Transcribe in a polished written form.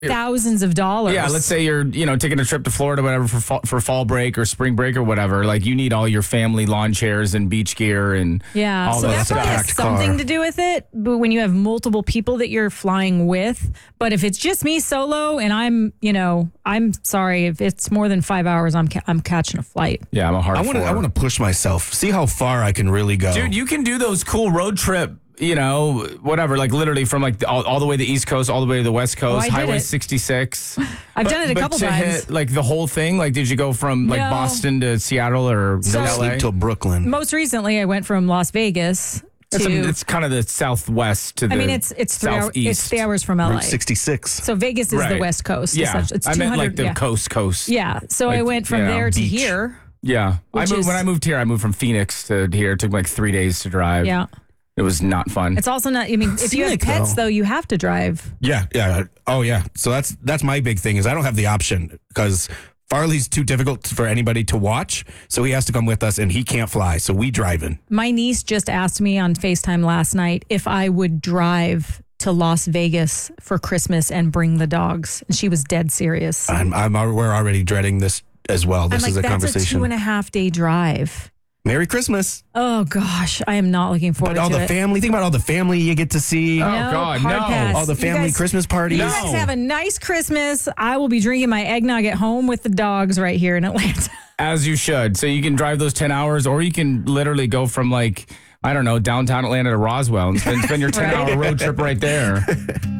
thousands of dollars. Yeah, let's say you're, taking a trip to Florida, whatever, for fall break or spring break or whatever. Like, you need all your family lawn chairs and beach gear and all so that that probably has something to do with it. But when you have multiple people that you're flying with, but if it's just me solo and I'm sorry, if it's more than 5 hours, I'm catching a flight. Yeah, I'm a hard. I want to push myself, see how far I can really go. Dude, you can do those cool road trip. Whatever, like literally from like all the way to the East Coast, all the way to the West Coast, Highway 66. I've done it a couple times. Hit, like the whole thing, like did you go from like Boston to Seattle or LA? Till Brooklyn. Most recently, I went from Las Vegas to... It's kind of the southwest to the it's 3 hours. It's 3 hours from LA. Route 66. So Vegas is the West Coast. Yeah, it's I meant like the coast. Yeah, so I went from there to here. Yeah, when I moved here, I moved from Phoenix to here. It took like 3 days to drive. Yeah. It was not fun. It's also not, if you have pets, though, you have to drive. Yeah. Oh, yeah. So that's my big thing is I don't have the option because Farley's too difficult for anybody to watch. So he has to come with us and he can't fly. So we drive in. My niece just asked me on FaceTime last night if I would drive to Las Vegas for Christmas and bring the dogs. And she was dead serious. We're already dreading this as well. This is a conversation. That's a 2.5-day drive. Merry Christmas. Oh, gosh. I am not looking forward to it. But all the family. Think about all the family you get to see. Oh, God, no. Pass. All the family Christmas parties. You guys have a nice Christmas. I will be drinking my eggnog at home with the dogs right here in Atlanta. As you should. So you can drive those 10 hours or you can literally go from downtown Atlanta to Roswell and spend your 10-hour road trip right there.